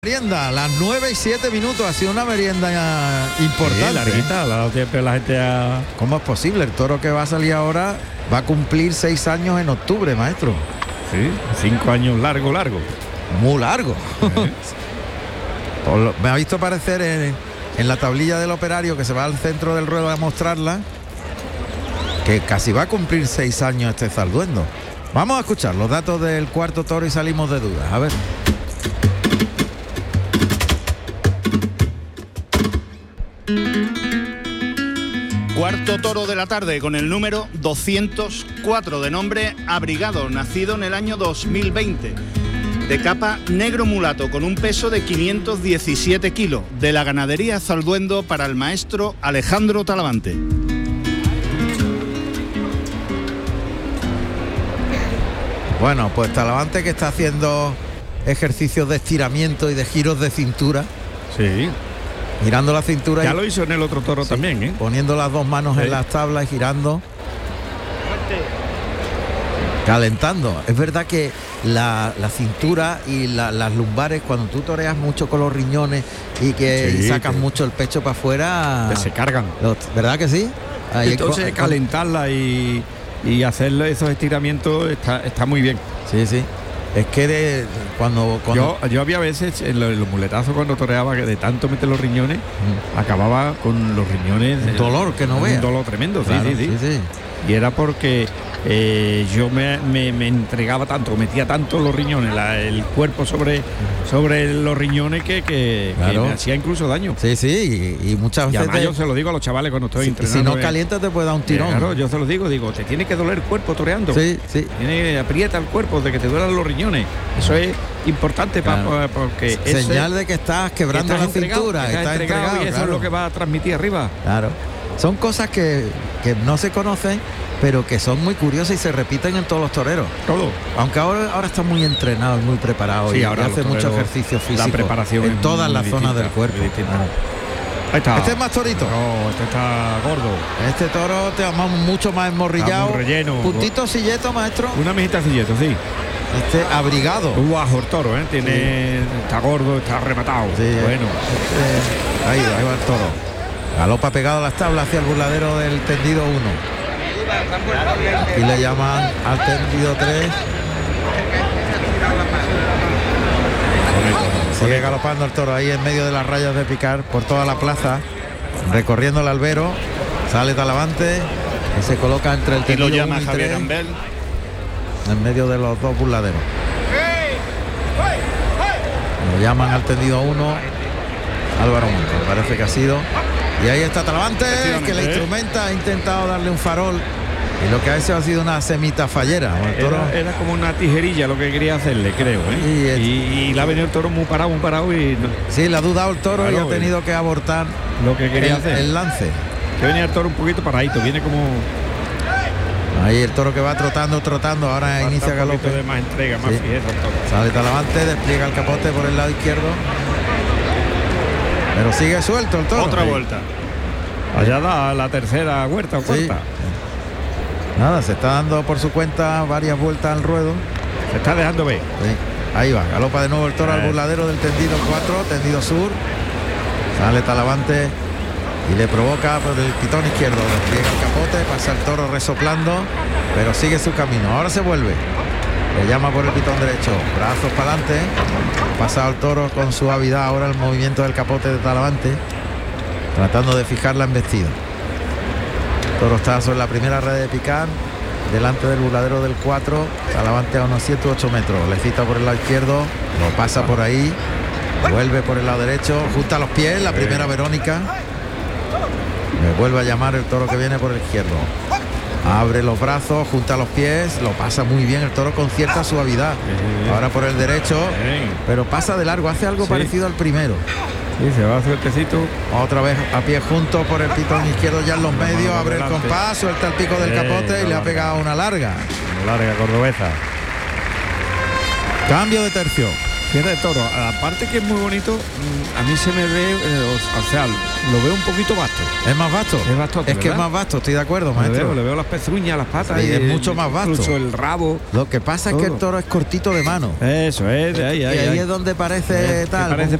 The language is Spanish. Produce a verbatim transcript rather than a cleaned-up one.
Merienda, las nueve y siete minutos, ha sido una merienda importante. Sí, larguita, ha dado tiempo la gente a... ¿Cómo es posible? El toro que va a salir ahora va a cumplir seis años en octubre, maestro. Sí, cinco años largo, largo. Muy largo. ¿Eh? Lo, me ha visto aparecer en, en la tablilla del operario que se va al centro del ruedo a mostrarla, que casi va a cumplir seis años este Zalduendo. Vamos a escuchar los datos del cuarto toro y salimos de dudas. A ver. Cuarto toro de la tarde con el número doscientos cuatro, de nombre Abrigado, nacido en el año dos mil veinte, de capa negro mulato con un peso de quinientos diecisiete kilos, de la ganadería Zalduendo, para el maestro Alejandro Talavante. Bueno, pues Talavante, que está haciendo ejercicios de estiramiento y de giros de cintura. Sí. Girando la cintura. Ya y, lo hizo en el otro toro, sí, también, ¿eh? Poniendo las dos manos, sí, en las tablas y girando. Calentando. Es verdad que la, la cintura y la, las lumbares, cuando tú toreas mucho con los riñones y que sí, y sacas que mucho el pecho para afuera, que se cargan. ¿Verdad que sí? Ahí Entonces con, calentarla y, y hacerle esos estiramientos está, está muy bien. Sí, sí. Es que de, cuando, cuando... Yo, yo había veces en los, en los muletazos cuando toreaba, que de tanto meter los riñones, mm. acababa con los riñones. Un dolor que no vea. Un dolor tremendo, claro, sí, sí, sí, sí, sí. Y era porque eh, yo me, me, me entregaba tanto, metía tanto los riñones, la, el cuerpo sobre, sobre los riñones que, que, claro, que me hacía incluso daño. Sí, sí, y, y muchas y veces... además yo se lo digo a los chavales cuando estoy si, entrenando. Si no eh, calienta te puede dar un tirón. Claro, yo se lo digo, digo, te tiene que doler el cuerpo toreando. Sí, sí. Tiene, aprieta el cuerpo de que te duelan los riñones. Eso es importante, claro, para, porque señal de que estás quebrando estás la cintura, estás estás entregado, entregado, y eso claro, es lo que va a transmitir arriba. Claro. Son cosas que, que no se conocen, pero que son muy curiosas y se repiten en todos los toreros. Todo. Aunque ahora, ahora está muy entrenado y muy preparado, sí, y ahora hace mucho ejercicio físico. La preparación en todas las zonas del cuerpo. Ahí está. Este es más torito. No, este está gordo. Este toro te amamos mucho más emorrillado. Muy relleno. Puntito silleto, maestro. Una mijita silleto, sí. Este abrigado. Un bajo el toro, ¿eh? Tiene, sí, está gordo, está rematado. Sí, bueno. Este, ahí, ahí va el toro. Galopa pegado a las tablas hacia el burladero del tendido uno. Aquí le llaman al tendido tres. Sigue galopando el toro ahí en medio de las rayas de picar por toda la plaza, recorriendo el albero. Sale Talavante y se coloca entre el tendido y lo llama uno y Javier tres, Ambel, en medio de los dos burladeros. Lo llaman al tendido uno Álvaro Montes, parece que ha sido. Y ahí está Talavante, que le instrumenta, ha intentado darle un farol. Y lo que ha hecho ha sido una semita fallera. El toro... era, era como una tijerilla lo que quería hacerle, creo, ¿eh? Y, el... y, y le ha venido el toro muy parado, muy parado y... No... Sí, le ha dudado el toro, claro, y ha tenido eh. que abortar lo que quería el, hacer. el lance. Que venía el toro un poquito paradito, viene como... Ahí el toro que va trotando, trotando, ahora Falta inicia galope. De más entrega, más, sí, fijeza el toro. Sale Talavante, despliega el capote por el lado izquierdo. Pero sigue suelto el toro. Otra sí. vuelta. Allá da la tercera vuelta o cuarta. Sí. Nada, se está dando por su cuenta varias vueltas al ruedo. Se está dejando ver. Sí. Ahí va, galopa de nuevo el toro eh. al burladero del tendido cuatro, tendido sur. Sale Talavante y le provoca por el pitón izquierdo. Despliega el capote, pasa el toro resoplando, pero sigue su camino. Ahora se vuelve. Le llama por el pitón derecho. Brazos para adelante. Pasado el toro con suavidad. Ahora el movimiento del capote de Talavante, tratando de fijar la embestida. El toro está sobre la primera red de picar, delante del burladero del cuatro. Talavante a unos siete u ocho metros. Le cita por el lado izquierdo, lo pasa por ahí, vuelve por el lado derecho, junta los pies, la primera Verónica. Me vuelve a llamar el toro que viene por el izquierdo. Abre los brazos, junta los pies, lo pasa muy bien el toro con cierta suavidad. Ahora por el derecho, pero pasa de largo, hace algo sí. parecido al primero. Sí, se va suertecito. Otra vez a pie junto por el pitón izquierdo, ya en los medios, abre el compás, suelta el pico del capote y le ha pegado una larga. Una larga cordobesa. Cambio de tercio. Pierde de toro. Aparte que es muy bonito, a mí se me ve, eh, o sea, lo veo un poquito vasto. Es más vasto. Es vasto, es que es más vasto, estoy de acuerdo, maestro. Le veo, le veo las pezuñas, las patas. Sí, y es el, mucho más vasto. Incluso el rabo. Lo que pasa todo. es que el toro es cortito de mano. Eso es. Ahí, y ahí, ahí ahí es donde parece eh, tal. Parece